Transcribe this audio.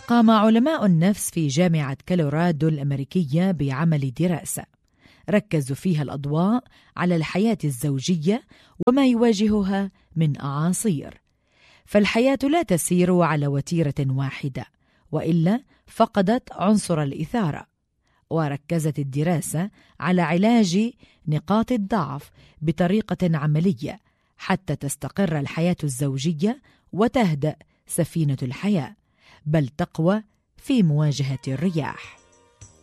قام علماء النفس في جامعة كولورادو الأمريكية بعمل دراسة ركزوا فيها الأضواء على الحياة الزوجية وما يواجهها من أعاصير. فالحياة لا تسير على وتيرة واحدة، وإلا فقدت عنصر الإثارة. وركزت الدراسة على علاج نقاط الضعف بطريقة عملية حتى تستقر الحياة الزوجية وتهدأ سفينة الحياة، بل تقوى في مواجهة الرياح.